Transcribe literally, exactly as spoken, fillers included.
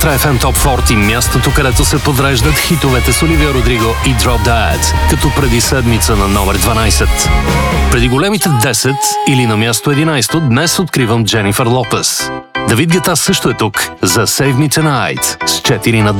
Ultra еф ем Top сорок, мястото, където се подреждат хитовете с Оливия Родриго и Drop Dead, като преди седмица на номер дванайсет. Преди големите десет или на място единайсето, днес откривам Дженифър Лопес. Давид Гета също е тук за Save Me Tonight с четири на